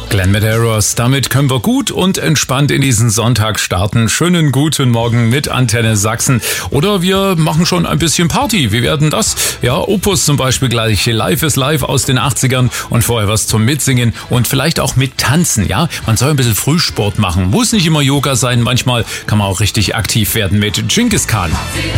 Glenn Medeiros, damit können wir gut und entspannt in diesen Sonntag starten. Schönen guten Morgen mit Antenne Sachsen. Oder wir machen schon ein bisschen Party. Wie werden das? Ja, Opus zum Beispiel gleich. Live is Live aus den 80ern und vorher was zum Mitsingen und vielleicht auch mit Tanzen. Ja, man soll ein bisschen Frühsport machen. Muss nicht immer Yoga sein. Manchmal kann man auch richtig aktiv werden mit Genghis Khan.